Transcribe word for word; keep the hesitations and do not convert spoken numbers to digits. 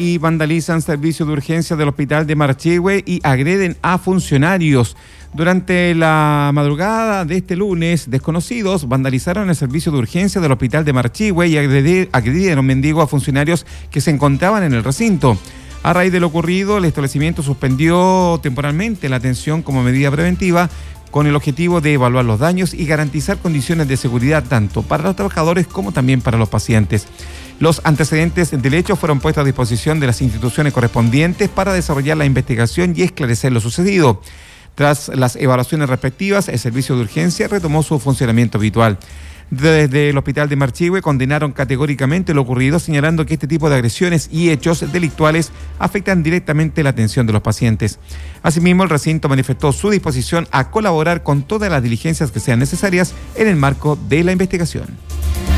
y vandalizan servicio de urgencia del hospital de Marchihue y agreden a funcionarios. Durante la madrugada de este lunes, desconocidos vandalizaron el servicio de urgencia del hospital de Marchihue y agredieron mendigo a funcionarios que se encontraban en el recinto. A raíz de lo ocurrido, el establecimiento suspendió temporalmente la atención como medida preventiva, con el objetivo de evaluar los daños y garantizar condiciones de seguridad tanto para los trabajadores como también para los pacientes. Los antecedentes del hecho fueron puestos a disposición de las instituciones correspondientes para desarrollar la investigación y esclarecer lo sucedido. Tras las evaluaciones respectivas, el servicio de urgencia retomó su funcionamiento habitual. Desde el hospital de Marchihue condenaron categóricamente lo ocurrido, señalando que este tipo de agresiones y hechos delictuales afectan directamente la atención de los pacientes. Asimismo, el recinto manifestó su disposición a colaborar con todas las diligencias que sean necesarias en el marco de la investigación.